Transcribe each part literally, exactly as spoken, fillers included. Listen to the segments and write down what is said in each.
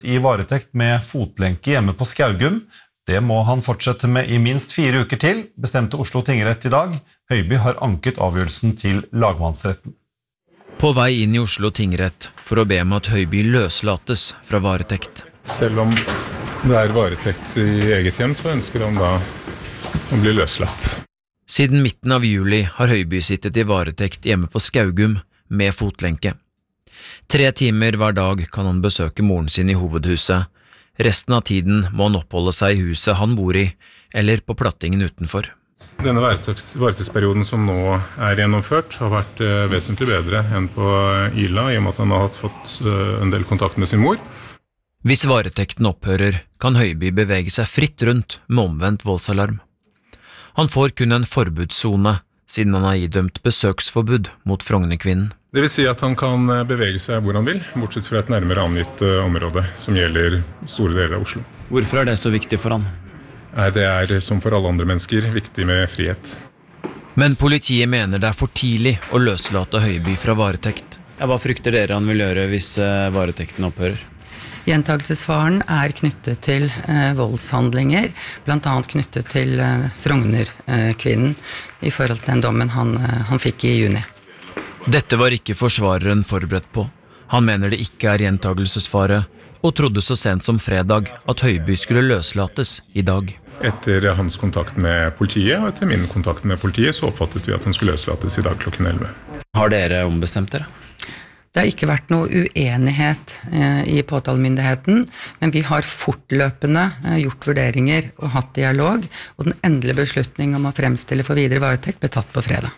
I varetekt med fotlenke hjemme på Skaugum. Det må han fortsette med I minst fire uker til, bestemte Oslo tingrett I dag. Høiby har anket avgjørelsen til lagmannsretten. På vei inn I Oslo tingrett for å be om at Høiby løslates fra varetekt. Selv om det er varetekt I eget hjem, så ønsker han da å bli løslatt. Siden midten av juli har Høiby sittet I varetekt hjemme på Skaugum med fotlenke. Tre timer hver dag kan han besøke moren sin I hovedhuset. Resten av tiden må han oppholde seg I huset han bor I, eller på plattingen utenfor. Denne varetektsperioden som nå er gjennomført har vært vesentlig bedre enn på Ila, I og med at han har fått en del kontakt med sin mor. Hvis varetekten opphører, kan Høiby bevege seg fritt rundt med omvendt voldsalarm. Han får kun en forbudszone, siden han har idømt besøksforbud mot Frognerkvinnen. Det vil si at han kan bevege seg hvor han vil, bortsett fra et nærmere angitt område som gjelder store deler av Oslo. Hvorfor er det så viktig for han? Det er, som for alle andre mennesker, viktig med frihet. Men politiet mener det er for tidlig å løslate Høiby fra varetekt. Ja, hva frykter dere han vil gjøre hvis varetekten opphører? Gjentagelsesfaren er knyttet til eh, voldshandlinger, blant annet knyttet til eh, Frognerkvinnen I forhold til den dommen han, eh, han fikk I juni. Dette var ikke forsvareren forberedt på. Han mener det ikke er gjentagelsesfare, og trodde så sent som fredag at Høiby skulle løslates I dag. Etter hans kontakt med politiet, og etter min kontakt med politiet, så oppfattet vi at han skulle løslates I dag klokken elleve. Har dere ombestemt dere? Det har ikke vært noe uenighet eh, I påtalemyndigheten, men vi har fortløpende eh, gjort vurderinger og hatt dialog, og den endelige beslutning om å fremstille for videre varetekt ble tatt på fredag.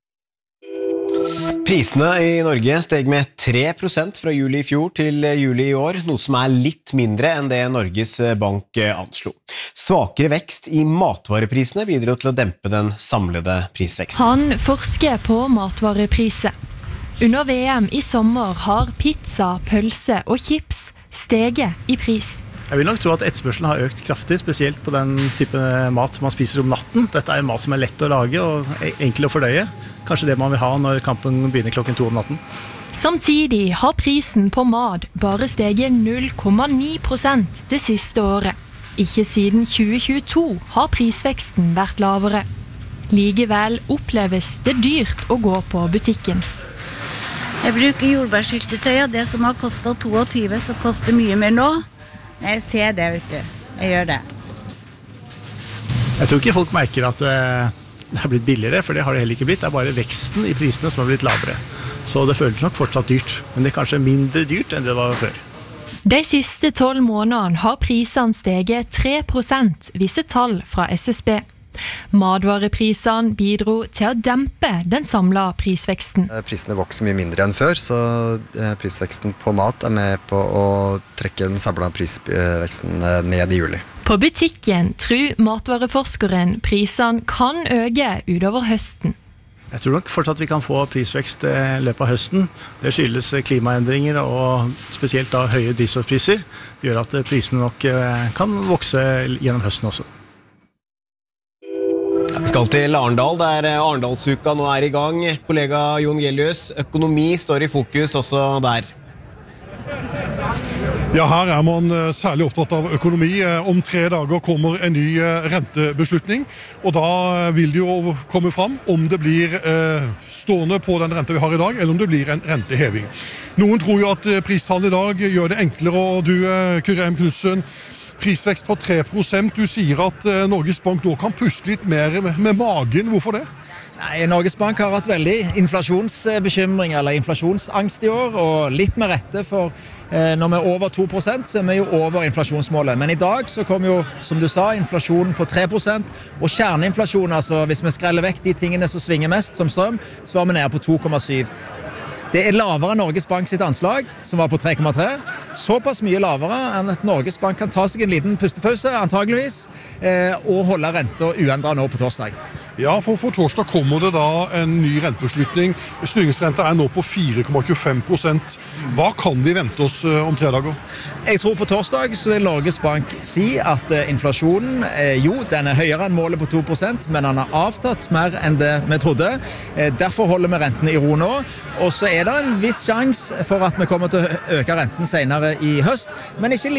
Prisene I Norge steg med tre prosent fra juli I fjor til juli I år, noe som er litt mindre enn det Norges Bank anslo. Svakere vekst I matvareprisene bidro til å dempe den samlede prisveksten. Han forsker på matvarepriser. Under V M I sommer har pizza, pølse og chips steget I pris. Jeg vil nok tro at etterspørselen har økt kraftig, spesielt på den type mat som man spiser om natten. Dette er mat som er lett å lage og enkel å fordøye. Kanskje det man vil ha når kampen begynner klokken to om natten. Samtidig har prisen på mat bare steget null komma ni prosent det siste året. Ikke siden tjue tjueto har prisveksten vært lavere. Likevel oppleves det dyrt å gå på butikken. Jeg bruker jordbærsyltetøy, og det som har kostet tjueto, så koster mye mer nå. Jeg ser det, vet du. Jeg gjør det. Jeg tror ikke folk merker at det er blitt billigere, for det har det heller ikke blitt. Det er bare veksten I prisene som har blitt lavere. Så det føles nok fortsatt dyrt, men det er kanskje mindre dyrt enn det var før. De siste tolv månedene har prisene steget tre prosent, viser tall fra S S B. Matvareprisene bidro til å dempe den samlede prisveksten. Prisene vokser mye mindre enn før, så prisveksten på mat er med på å trekke den samlede prisveksten ned I juli. På butikken tror matvareforskeren prisene kan øke utover høsten. Jeg tror nok fortsatt vi kan få prisvekst I løpet av høsten. Det skyldes klimaendringer og spesielt da høye drivstoffpriser, gjør at prisene nok kan vokse gjennom høsten også. Vi skal til Arendal, der Arendalsuka nå er I gang. Kollega Jon Gelius, økonomi står I fokus også der. Ja, her er man særlig opptatt av økonomi. Om tre dager kommer en ny rentebeslutning, og da vil det jo komme fram om det blir stående på den rente vi har I dag, eller om det blir en renteheving. Noen tror jo at pristallene I dag gjør det enklere, og du, Kyrre M. Knudsen, prisvekst på tre prosent. Du sier at Norges Bank nå kan puste litt mer med magen. Hvorfor det? Nei, Norges Bank har hatt veldig inflasjonsbekymring eller inflasjonsangst I år, og litt med rette for eh, når vi er over to prosent, så er vi jo over inflasjonsmålet. Men I dag så kom jo, som du sa, inflasjonen på tre prosent, og kjerneinflasjon, altså hvis vi skreller vekk de tingene som svinger mest, som strøm, så var vi nede på to komma syv. Det er lavere enn Norges Bank sitt anslag, som var på tre komma tre. Såpass mye lavere enn at Norges Bank kan ta seg en liten pustepause, antageligvis, eh, og holde renter uendret nå på torsdag. Ja, for på torsdag kommer det da en ny rentebeslutning. Styringsrenta er nå på fire komma tjuefem prosent. Hva kan vi vente oss om tre dager? Jeg tror på torsdag så vil Norges Bank si at inflasjonen, jo, den er høyere enn målet på to prosent, men den har avtatt mer enn det vi trodde. Derfor holder vi rentene i ro nå. Og så er det en viss sjans for at vi kommer til å øke renten senere i høst, men ikke